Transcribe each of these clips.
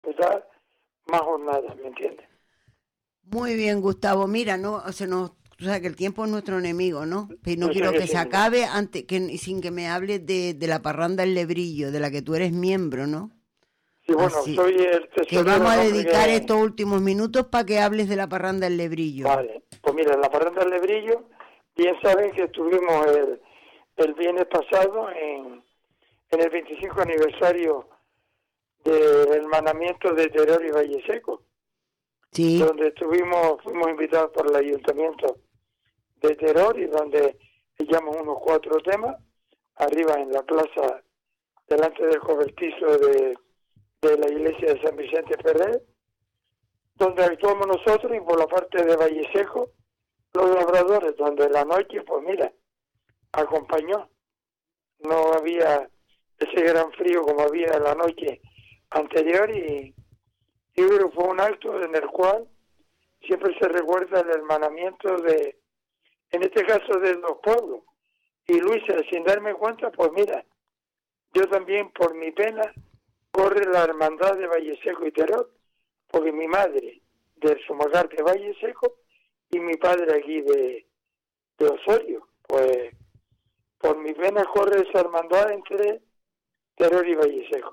disputar más jornadas, ¿me entiendes? Muy bien, Gustavo. Mira, no, tú sabes que el tiempo es nuestro enemigo, ¿no? Pero no Yo sé quiero que que sí. se acabe sin que me hables de la parranda El Lebrillo, de la que tú eres miembro, ¿no? Sí, bueno, Así soy el que tesorero, vamos a nombre dedicar que... estos últimos minutos para que hables de la parranda El Lebrillo. Vale, pues mira, en la parranda del Lebrillo, bien saben que estuvimos el viernes pasado en el 25 aniversario del hermanamiento de Teror y Valle Seco, Sí. donde fuimos invitados por el ayuntamiento de Teror y donde echamos unos 4 temas arriba en la plaza delante del cobertizo de la iglesia de San Vicente Ferrer, donde actuamos nosotros, y por la parte de Valle Seco los labradores, donde la noche, pues mira, acompañó. No había ese gran frío como había la noche anterior, y creo que fue un acto en el cual siempre se recuerda el hermanamiento en este caso, de los pueblos. Y Luisa, sin darme cuenta, pues mira, yo también por mi pena corre la hermandad de Valle Seco y Teror, porque mi madre del Sumagar de Valle Seco y mi padre aquí de Osorio, pues por mi pena corre esa hermandad entre Teror y Valle Seco.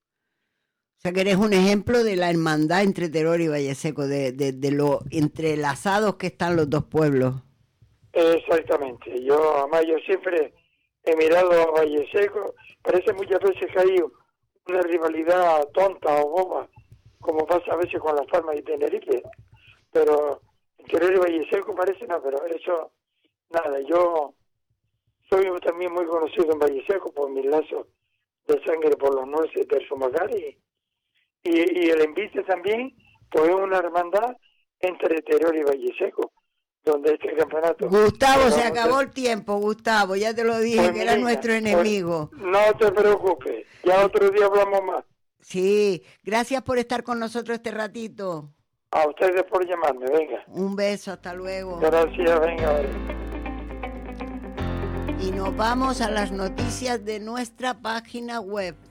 O sea que eres un ejemplo de la hermandad entre Teror y Valle Seco, de lo entrelazados que están los dos pueblos. Exactamente. Además, yo siempre he mirado a Valle Seco. Parece muchas veces que hay una rivalidad tonta o boba, como pasa a veces con Las Palmas y Tenerife. Pero Teror y Valle Seco parece no, pero eso, nada. Yo soy también muy conocido en Valle Seco por mis lazos de sangre por los nueces del Sumagar, y el Envite también, pues es una hermandad entre Teror y Valle Seco, donde este campeonato... Gustavo, se acabó el tiempo, Gustavo, ya te lo dije, pues que era nuestro enemigo. Pues, no te preocupes, ya otro día hablamos más. Sí, gracias por estar con nosotros este ratito. A ustedes por llamarme, venga. Un beso, hasta luego. Gracias, venga. Y nos vamos a las noticias de nuestra página web.